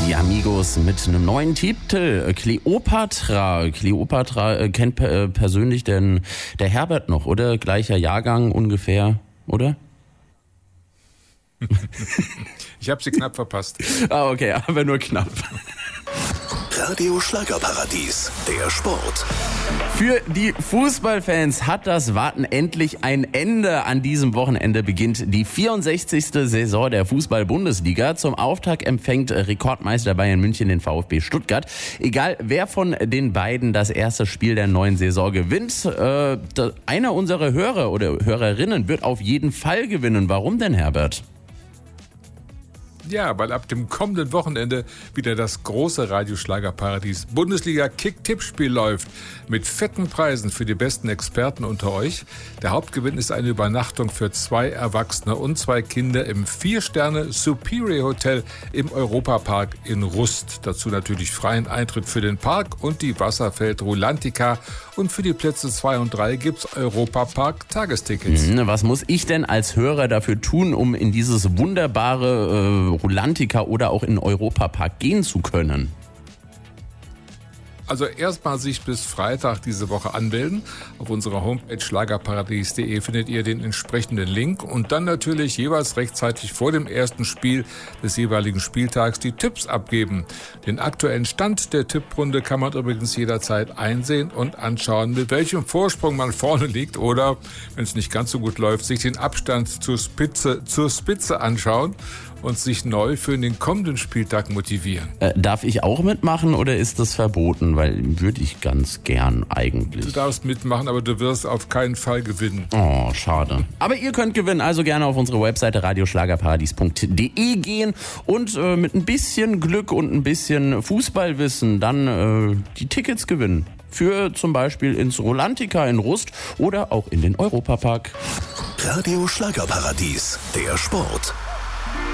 Die Amigos mit einem neuen Titel, Kleopatra. Kleopatra kennt persönlich denn der Herbert noch, oder? Gleicher Jahrgang ungefähr, oder? Ich habe sie knapp verpasst. Ah, okay, aber nur knapp. Radio Schlagerparadies, der Sport. Für die Fußballfans hat das Warten endlich ein Ende. An diesem Wochenende beginnt die 64. Saison der Fußball-Bundesliga. Zum Auftakt empfängt Rekordmeister Bayern München den VfB Stuttgart. Egal, wer von den beiden das erste Spiel der neuen Saison gewinnt, einer unserer Hörer oder Hörerinnen wird auf jeden Fall gewinnen. Warum denn, Herbert? Ja, weil ab dem kommenden Wochenende wieder das große Radioschlagerparadies Bundesliga-Kick-Tippspiel läuft. Mit fetten Preisen für die besten Experten unter euch. Der Hauptgewinn ist eine Übernachtung für 2 Erwachsene und 2 Kinder im 4-Sterne Superior Hotel im Europapark in Rust. Dazu natürlich freien Eintritt für den Park und die Wasserfeld Rulantica. Und für die Plätze 2 und 3 gibt's Europapark Tagestickets. Was muss ich denn als Hörer dafür tun, um in dieses wunderbare Rulantica oder auch in Europapark gehen zu können? Also erstmal sich bis Freitag diese Woche anmelden. Auf unserer Homepage schlagerparadies.de findet ihr den entsprechenden Link und dann natürlich jeweils rechtzeitig vor dem ersten Spiel des jeweiligen Spieltags die Tipps abgeben. Den aktuellen Stand der Tipprunde kann man übrigens jederzeit einsehen und anschauen, mit welchem Vorsprung man vorne liegt oder, wenn es nicht ganz so gut läuft, sich den Abstand zur Spitze anschauen und sich neu für den kommenden Spieltag motivieren. Darf ich auch mitmachen oder ist das verboten? Weil würde ich ganz gern eigentlich. Du darfst mitmachen, aber du wirst auf keinen Fall gewinnen. Oh, schade. Aber ihr könnt gewinnen, also gerne auf unsere Webseite radioschlagerparadies.de gehen und mit ein bisschen Glück und ein bisschen Fußballwissen dann die Tickets gewinnen. Für zum Beispiel ins Rulantica in Rust oder auch in den Europapark. Radio Schlagerparadies, der Sport.